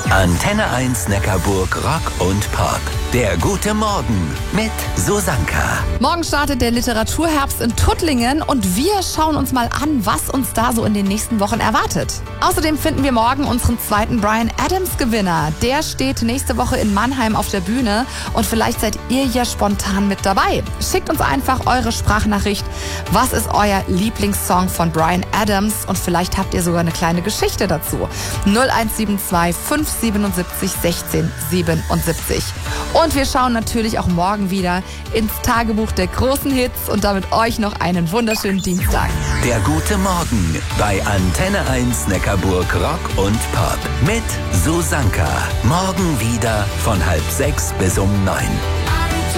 Antenne 1 Neckarburg Rock und Pop. Der gute Morgen mit Susanka. Morgen startet der Literaturherbst in Tuttlingen und wir schauen uns mal an, was uns da so in den nächsten Wochen erwartet. Außerdem finden wir morgen unseren zweiten Bryan Adams Gewinner. Der steht nächste Woche in Mannheim auf der Bühne und vielleicht seid ihr ja spontan mit dabei. Schickt uns einfach eure Sprachnachricht. Was ist euer Lieblingssong von Bryan Adams? Und vielleicht habt ihr sogar eine kleine Geschichte dazu. 0172 577 16 77. Und wir schauen natürlich auch morgen wieder ins Tagebuch der großen Hits und damit euch noch einen wunderschönen Dienstag. Der gute Morgen bei Antenne 1 Neckarburg Rock und Pop mit Susanka. Morgen wieder von 5:30 bis 9.